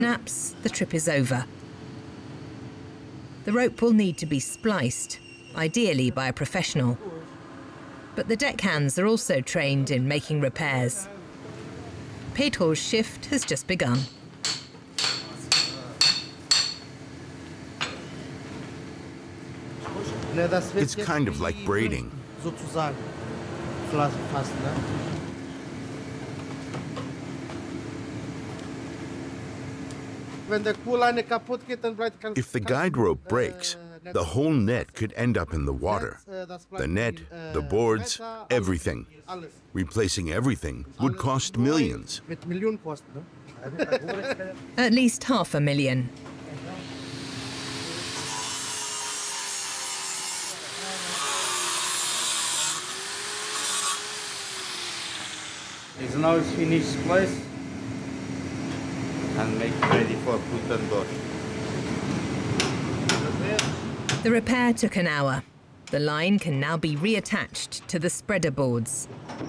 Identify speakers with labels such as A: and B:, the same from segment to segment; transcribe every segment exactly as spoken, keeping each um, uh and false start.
A: snaps, the trip is over. The rope will need to be spliced, ideally by a professional. But the deckhands are also trained in making repairs. Pedro's shift has just begun.
B: It's kind of like braiding. If the guide rope breaks, the whole net could end up in the water. The net, the boards, everything. Replacing everything would cost millions.
A: At least half a million.
C: It's now finished splice and make ready for put and door.
A: The repair took an hour. The line can now be reattached to the spreader boards.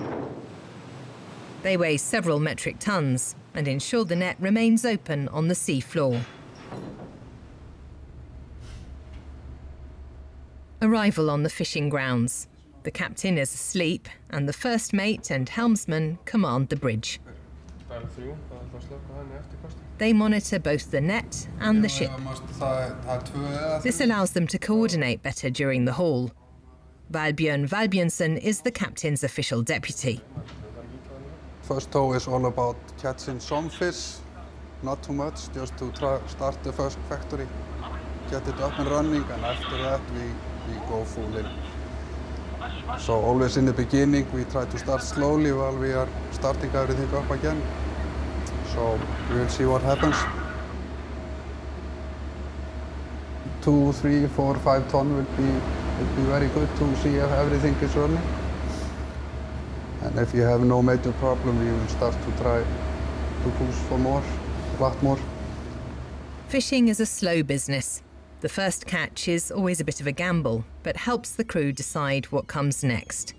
A: They weigh several metric tons and ensure the net remains open on the sea floor. Arrival on the fishing grounds. The captain is asleep and the first mate and helmsman command the bridge. They monitor both the net and the ship. This allows them to coordinate better during the haul. Valbjørn Valbjørnsen is the captain's official deputy.
D: First tow is all about catching some fish, not too much, just to try start the first factory, get it up and running, and after that we, we go full in. So always in the beginning we try to start slowly while we are starting everything up again. So we will see what happens. Two, three, four, five ton would be, would be very good to see if everything is running. And if you have no major problem, we will start to try to push for more, a lot more.
A: Fishing is a slow business. The first catch is always a bit of a gamble, but helps the crew decide what comes next.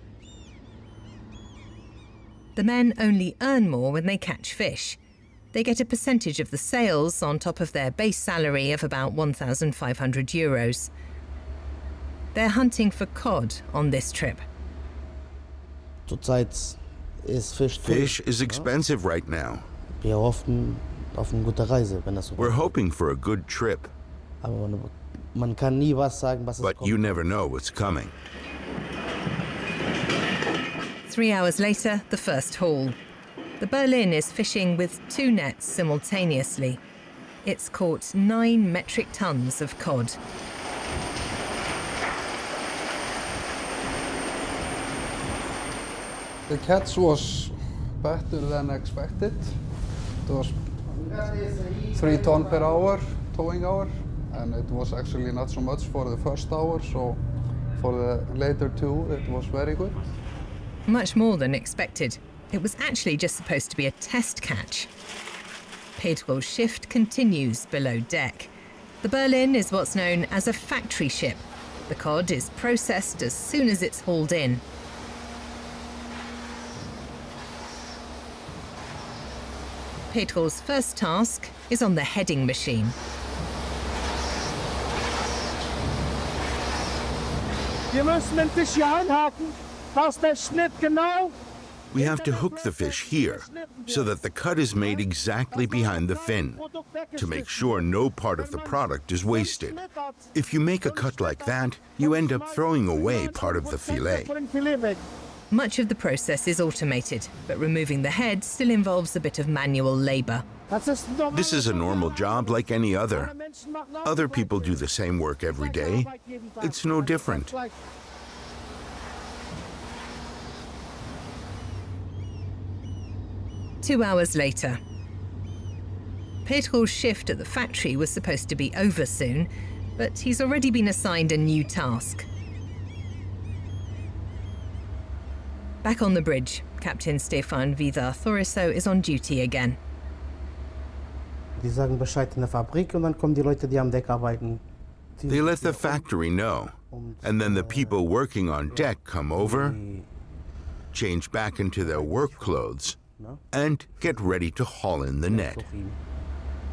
A: The men only earn more when they catch fish. They get a percentage of the sales on top of their base salary of about one thousand five hundred euros. They're hunting for cod on this trip.
B: Fish is expensive right now. We're hoping for a good trip. But you never know what's coming.
A: Three hours later, the first haul. The Berlin is fishing with two nets simultaneously. It's caught nine metric tons of cod.
D: The catch was better than expected. It was three ton per hour, towing hour, and it was actually not so much for the first hour, so for the later two it was very good.
A: Much more than expected. It was actually just supposed to be a test catch. Pedro's shift continues below deck. The Berlin is what's known as a factory ship. The cod is processed as soon as it's hauled in. Pedro's first task is on the heading machine.
B: We have to hook the fish here, so that the cut is made exactly behind the fin, to make sure no part of the product is wasted. If you make a cut like that, you end up throwing away part of the fillet.
A: Much of the process is automated, but removing the head still involves a bit of manual labor.
B: This is a normal job like any other. Other people do the same work every day. It's no different.
A: Two hours later. Pedro's shift at the factory was supposed to be over soon, but he's already been assigned a new task. Back on the bridge, Captain Stefan Vidar Thoriso is on duty again.
B: They let the factory know, and then the people working on deck come over, change back into their work clothes, and get ready to haul in the net.